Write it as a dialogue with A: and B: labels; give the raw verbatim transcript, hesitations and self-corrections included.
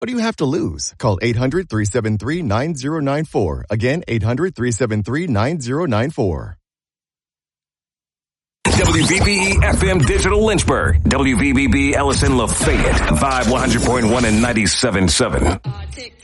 A: What do you have to lose? Call eight hundred, three seven three, nine zero nine four. Again, eight hundred, three seven three, nine zero nine four.
B: W V B E F M Digital Lynchburg. W V B B Ellison Lafayette. Vibe one hundred point one and ninety-seven point seven.